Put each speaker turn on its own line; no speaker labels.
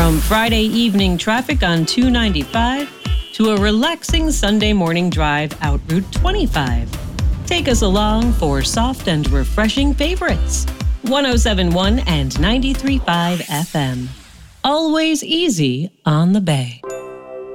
From Friday evening traffic on 295 to a relaxing Sunday morning drive out Route 25. Take us along for soft and refreshing favorites. 107.1 and 93.5 FM. Always easy on the Bay.